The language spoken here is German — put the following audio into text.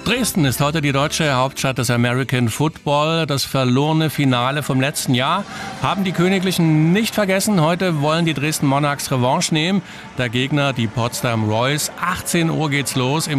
Dresden ist heute die deutsche Hauptstadt des American Football. Das verlorene Finale vom letzten Jahr haben die Königlichen nicht vergessen. Heute wollen die Dresden Monarchs Revanche nehmen. Der Gegner, die Potsdam Royals. 18 Uhr geht's los im